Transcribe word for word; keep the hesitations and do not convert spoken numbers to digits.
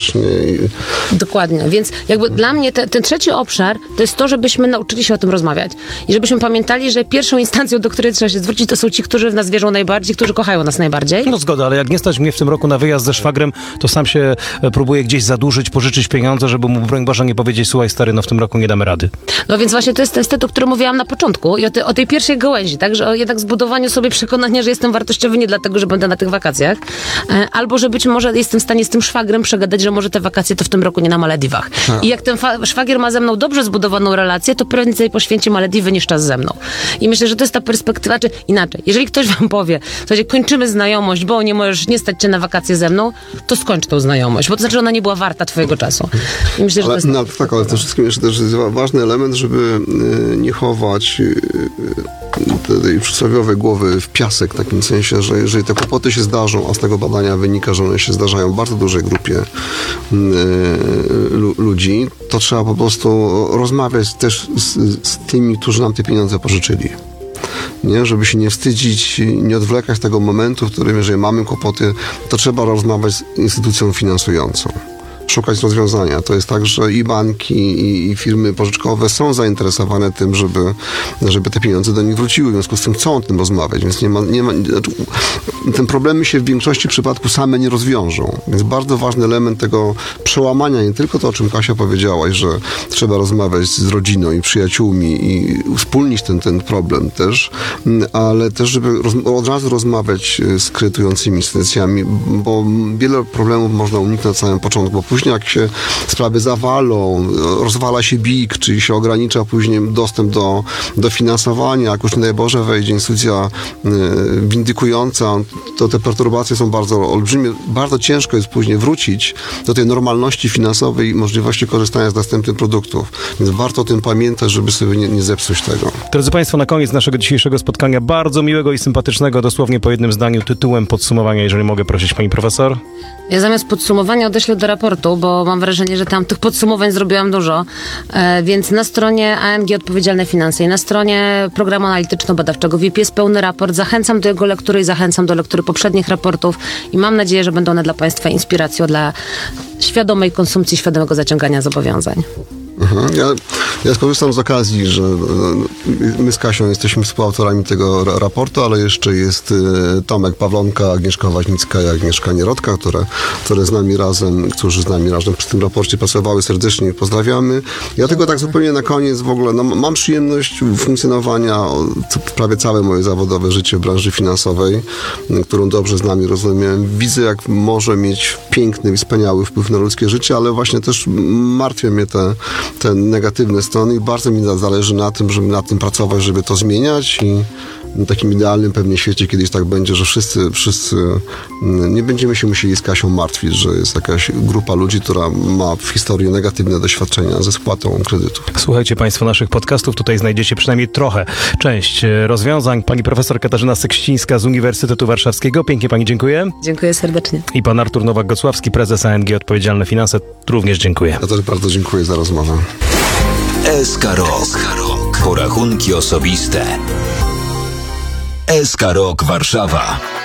właśnie. Dokładnie, więc jakby dla mnie te, ten trzeci obszar to jest to, żebyśmy nauczyli się o tym rozmawiać i żebyśmy pamiętali, że pierwszą instancją, do której trzeba się zwrócić, to są ci, którzy w nas wierzą najbardziej, którzy kochają nas najbardziej. No zgoda, ale jak nie stać mnie w tym roku na wyjazd ze szwagrem, to sam się próbuję gdzieś zadłużyć, pożyczyć pieniądze, żeby mu, broń Boże, nie powiedzieć: słuchaj stary, no w tym roku nie damy rady. No więc właśnie to jest ten wstyd, o którym mówiłam na początku i o, te, o tej pierwszej gałęzi, tak, że o jednak zbudowaniu sobie przekonania, że jestem wartościowy nie dlatego, że będę na tych wakacjach, e, albo że być może jestem w stanie z tym szwagrem przegadać, że może te wakacje to w tym roku nie na Malediwach. I jak ten fa- szwagier ma ze mną dobrze zbudowaną relację, to prędzej poświęci Malediwy niż czas ze mną. I myślę, że to jest ta perspektywa, czy inaczej. Jeżeli ktoś wam powie, słuchajcie, kończymy znajomość, bo nie możesz nie stać cię na wakacje ze mną, to skończ tą znajomość, bo to znaczy, że ona nie była warta twojego czasu. I myślę, że ale, to jest... no, tak, ale to wszystkim jeszcze też jest ważny element, żeby y, nie chować y, tej przysłowiowej głowy w piasek, w takim sensie, że jeżeli te kłopoty się zdarzą, a z tego badania wynika, że one się zdarzają w bardzo dużej grupie y, lu, ludzi, to trzeba po prostu rozmawiać też z, z tymi, którzy nam te pieniądze pożyczyli. Nie? Żeby się nie wstydzić, nie odwlekać tego momentu, w którym, jeżeli mamy kłopoty, to trzeba rozmawiać z instytucją finansującą. Szukać rozwiązania. To jest tak, że i banki, i, i firmy pożyczkowe są zainteresowane tym, żeby, żeby te pieniądze do nich wróciły. W związku z tym chcą o tym rozmawiać, więc nie ma, nie ma, te problemy się w większości przypadków same nie rozwiążą. Więc bardzo ważny element tego przełamania, nie tylko to, o czym Kasia powiedziałaś, że trzeba rozmawiać z rodziną i przyjaciółmi i wspólnić ten, ten problem też, ale też, żeby roz, od razu rozmawiać z kredytującymi instytucjami, bo wiele problemów można uniknąć na samym początku, bo później jak się sprawy zawalą, rozwala się B I K, czyli się ogranicza później dostęp do, do finansowania, jak już nie daj Boże wejdzie instytucja y, windykująca, to te perturbacje są bardzo olbrzymie. Bardzo ciężko jest później wrócić do tej normalności finansowej i możliwości korzystania z następnych produktów. Więc warto o tym pamiętać, żeby sobie nie, nie zepsuć tego. Drodzy Państwo, na koniec naszego dzisiejszego spotkania, bardzo miłego i sympatycznego, dosłownie po jednym zdaniu, tytułem podsumowania, jeżeli mogę prosić Pani Profesor. Ja zamiast podsumowania odeślę do raportu, bo mam wrażenie, że tam tych podsumowań zrobiłam dużo, e, więc na stronie A M G Odpowiedzialne Finanse i na stronie Programu Analityczno-Badawczego W I P jest pełny raport. Zachęcam do jego lektury i zachęcam do lektury poprzednich raportów i mam nadzieję, że będą one dla Państwa inspiracją dla świadomej konsumpcji, świadomego zaciągania zobowiązań. Mhm. Ja, ja skorzystam z okazji, że my z Kasią jesteśmy współautorami tego raportu, ale jeszcze jest Tomek Pawlonka, Agnieszka Waźnicka i Agnieszka Nierodka, które, które z nami razem, którzy z nami razem przy tym raporcie pracowały, serdecznie pozdrawiamy. Ja tylko tak zupełnie na koniec w ogóle, no, mam przyjemność funkcjonowania prawie całe moje zawodowe życie w branży finansowej, którą dobrze z nami rozumiem. Widzę, jak może mieć piękny i wspaniały wpływ na ludzkie życie, ale właśnie też martwią mnie te te negatywne strony i bardzo mi zależy na tym, żeby nad tym pracować, żeby to zmieniać i w takim idealnym pewnie świecie kiedyś tak będzie, że wszyscy, wszyscy nie będziemy się musieli z Kasią martwić, że jest jakaś grupa ludzi, która ma w historii negatywne doświadczenia ze spłatą kredytów. Słuchajcie Państwo naszych podcastów, tutaj znajdziecie przynajmniej trochę część rozwiązań. Pani profesor Katarzyna Sekścińska z Uniwersytetu Warszawskiego. Pięknie Pani dziękuję. Dziękuję serdecznie. I Pan Artur Nowak-Gocławski, prezes A M G Odpowiedzialne Finanse. Również dziękuję. Ja też bardzo dziękuję za rozmowę. S K Rok. Porachunki osobiste. S K Rok Warszawa.